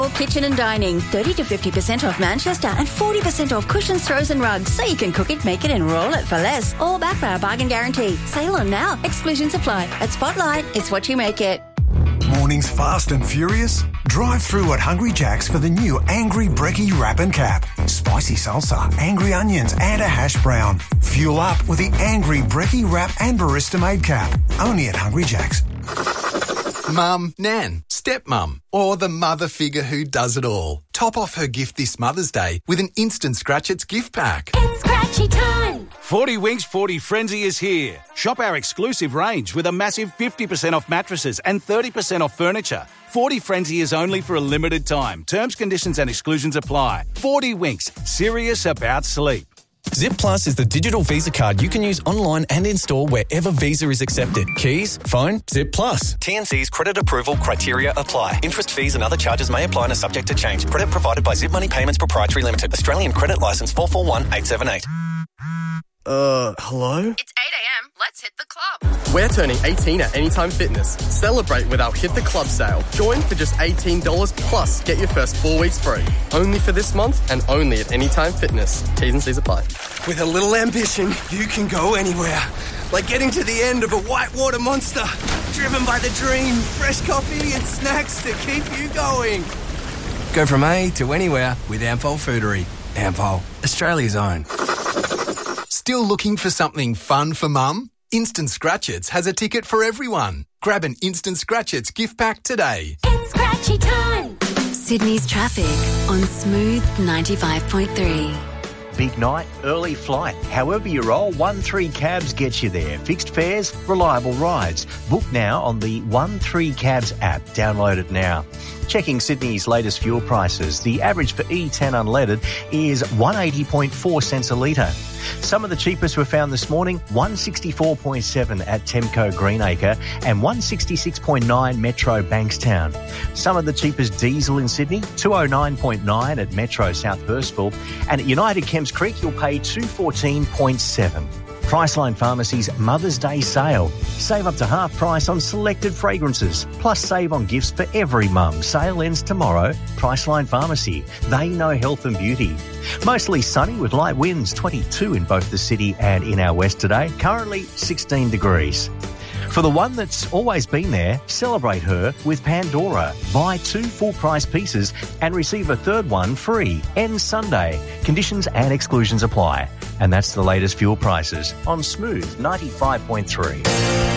Or kitchen and dining, 30 to 50% off Manchester and 40% off cushions, throws and rugs. So you can cook it, make it and roll it for less. All backed by our bargain guarantee. Sale on now. Exclusions apply. At Spotlight, it's what you make it. Mornings fast and furious? Drive through at Hungry Jack's for the new Angry Brekkie Wrap and Cap. Spicy salsa, angry onions and a hash brown. Fuel up with the Angry Brekkie Wrap and Barista Made Cap. Only at Hungry Jack's. Mum, Nan, stepmum, or the mother figure who does it all. Top off her gift this Mother's Day with an instant Scratch-Its gift pack. It's scratchy time! 40 Winks 40 Frenzy is here. Shop our exclusive range with a massive 50% off mattresses and 30% off furniture. 40 Frenzy is only for a limited time. Terms, conditions and exclusions apply. 40 Winks, serious about sleep. Zip Plus is the digital Visa card you can use online and in-store wherever Visa is accepted. Keys, phone, Zip Plus. TNC's credit approval criteria apply. Interest, fees and other charges may apply and are subject to change. Credit provided by Zip Money Payments Proprietary Limited. Australian Credit Licence 441878. Hello? It's 8 a.m. Let's hit the club. We're turning 18 at Anytime Fitness. Celebrate with our Hit the Club sale. Join for just $18 plus get your first 4 weeks free. Only for this month and only at Anytime Fitness. T's and C's apply. With a little ambition, you can go anywhere. Like getting to the end of a whitewater monster. Driven by the dream, fresh coffee and snacks to keep you going. Go from A to anywhere with Ampol Foodery. Ampol, Australia's own. Still looking for something fun for Mum? Instant Scratch-Its has a ticket for everyone. Grab an Instant Scratch-Its gift pack today. It's scratchy time! Sydney's traffic on Smooth 95.3. Big night, early flight. However you roll, 1-3 Cabs gets you there. Fixed fares, reliable rides. Book now on the 1-3 Cabs app. Download it now. Checking Sydney's latest fuel prices. The average for E10 unleaded is 180.4 cents a litre. Some of the cheapest were found this morning, 164.7 at Temco Greenacre and 166.9 Metro Bankstown. Some of the cheapest diesel in Sydney, 209.9 at Metro South Hurstville, and at United Kemps Creek you'll pay 214.7. Priceline Pharmacy's Mother's Day sale. Save up to half price on selected fragrances, plus save on gifts for every mum. Sale ends tomorrow. Priceline Pharmacy. They know health and beauty. Mostly sunny with light winds, 22 in both the city and in our west today. Currently 16 degrees. For the one that's always been there, celebrate her with Pandora. Buy 2 full-price pieces and receive a third one free. Ends Sunday. Conditions and exclusions apply. And that's the latest fuel prices on Smooth 95.3.